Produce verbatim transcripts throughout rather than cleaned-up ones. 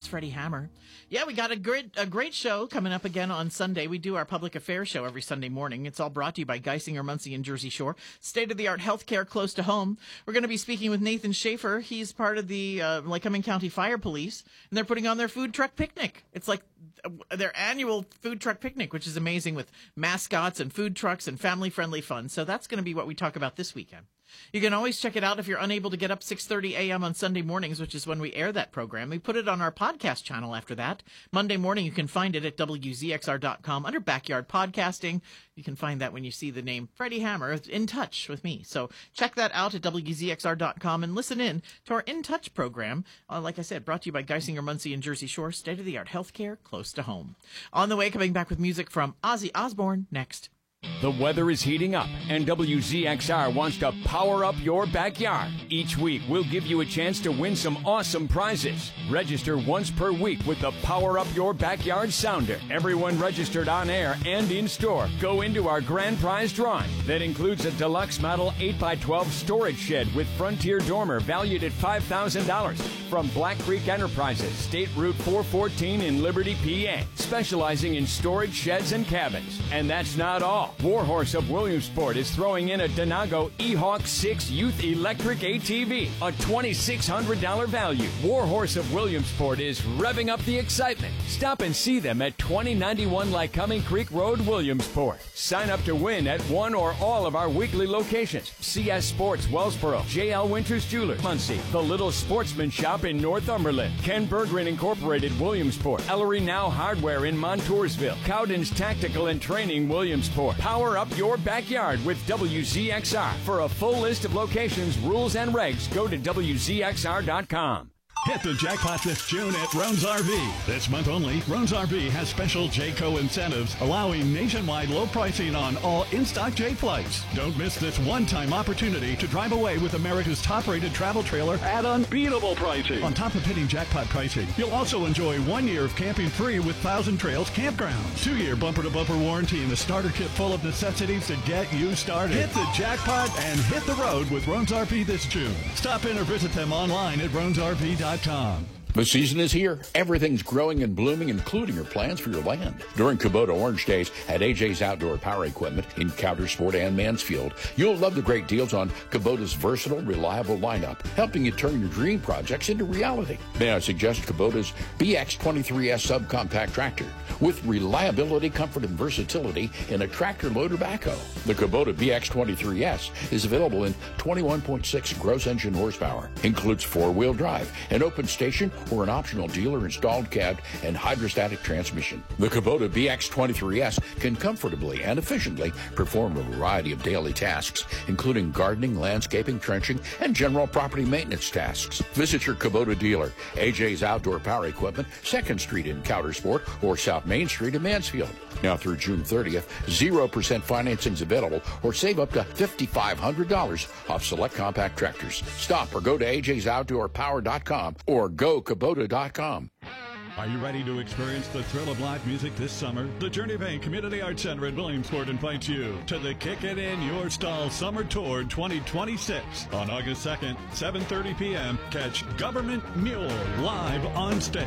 Freddie Hammer. Yeah, we got a great a great show coming up again on Sunday. We do our public affairs show every Sunday morning. It's all brought to you by Geisinger, Muncie, and Jersey Shore. State-of-the-art healthcare close to home. We're going to be speaking with Nathan Schaefer. He's part of the uh, Lycoming County Fire Police, and they're putting on their food truck picnic. It's like their annual food truck picnic, which is amazing, with mascots and food trucks and family-friendly fun. So that's going to be what we talk about this weekend. You can always check it out if you're unable to get up six thirty a.m. on Sunday mornings, which is when we air that program. We put it on our podcast channel after that. Monday morning, you can find it at W Z X R dot com under Backyard Podcasting. You can find that when you see the name Freddie Hammer, In Touch with me. So check that out at W Z X R dot com and listen in to our In Touch program. Uh, like I said, brought to you by Geisinger, Muncie, and Jersey Shore. State-of-the-art healthcare close to home. On the way, coming back with music from Ozzy Osbourne next. The weather is heating up, and W Z X R wants to power up your backyard. Each week, we'll give you a chance to win some awesome prizes. Register once per week with the Power Up Your Backyard Sounder. Everyone registered on air and in store go into our grand prize drawing. That includes a deluxe model eight by twelve storage shed with Frontier dormer valued at five thousand dollars from Black Creek Enterprises, State Route four fourteen in Liberty, P A, specializing in storage sheds and cabins. And that's not all. Warhorse of Williamsport is throwing in a Denago E-Hawk six Youth Electric A T V, a twenty-six hundred dollars value. Warhorse of Williamsport is revving up the excitement. Stop and see them at twenty ninety-one Lycoming Creek Road, Williamsport. Sign up to win at one or all of our weekly locations. C S Sports, Wellsboro, J L Winters Jewelers, Muncie, The Little Sportsman Shop in Northumberland, Ken Berggren Incorporated, Williamsport, Ellery Now Hardware in Montoursville, Cowden's Tactical and Training, Williamsport. Power up your backyard with W Z X R. For a full list of locations, rules, and regs, go to W Z X R dot com. Hit the jackpot this June at Roan's R V. This month only, Roan's R V has special Jayco incentives, allowing nationwide low pricing on all in-stock J flights. Don't miss this one-time opportunity to drive away with America's top-rated travel trailer at unbeatable pricing. On top of hitting jackpot pricing, you'll also enjoy one year of camping free with Thousand Trails Campgrounds, two-year bumper-to-bumper warranty, and a starter kit full of necessities to get you started. Hit the jackpot and hit the road with Roan's R V this June. Stop in or visit them online at Roan's R V dot com. The season is here. Everything's growing and blooming, including your plans for your land. During Kubota Orange Days at A J's Outdoor Power Equipment in Countersport and Mansfield, you'll love the great deals on Kubota's versatile, reliable lineup, helping you turn your dream projects into reality. May I suggest Kubota's B X twenty-three S subcompact tractor with reliability, comfort, and versatility in a tractor loader backhoe. The Kubota B X twenty-three S is available in twenty-one point six gross engine horsepower, includes four-wheel drive, an open station, or an optional dealer-installed cab and hydrostatic transmission. The Kubota B X twenty-three S can comfortably and efficiently perform a variety of daily tasks, including gardening, landscaping, trenching, and general property maintenance tasks. Visit your Kubota dealer, A J's Outdoor Power Equipment, second Street in Countersport, or South Main Street in Mansfield. Now through June thirtieth, zero percent financing is available, or save up to five thousand five hundred dollars off select compact tractors. Stop or go to A J's Outdoor Power dot com or go Kubota dot com. Are you ready to experience the thrill of live music this summer? The Journey Bank Community Arts Center in Williamsport invites you to the Kick It In Your Stall Summer Tour twenty twenty-six. On August second, seven thirty p.m., catch Government Mule live on stage.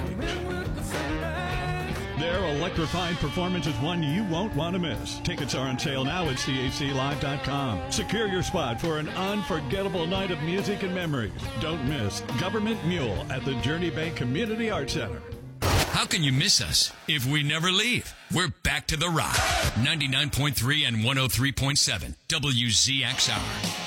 Their electrifying performance is one you won't want to miss. Tickets are on sale now at C A C live dot com. Secure your spot for an unforgettable night of music and memories. Don't miss Government Mule at the Journey Bank Community Arts Center. How can you miss us if we never leave? We're back to the rock. ninety-nine point three and one oh three point seven W Z X R.